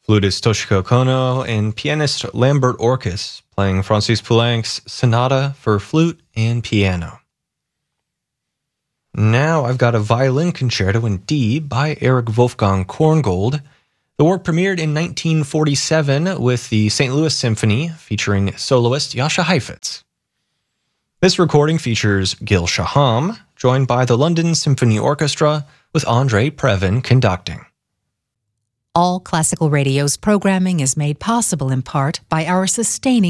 Flutist Toshiko Kono and pianist Lambert Orkis playing Francis Poulenc's Sonata for Flute and Piano. Now I've got a violin concerto in D by Erich Wolfgang Korngold. The work premiered in 1947 with the St. Louis Symphony featuring soloist Jascha Heifetz. This recording features Gil Shaham, joined by the London Symphony Orchestra with Andrei Previn conducting. All Classical Radio's programming is made possible in part by our sustaining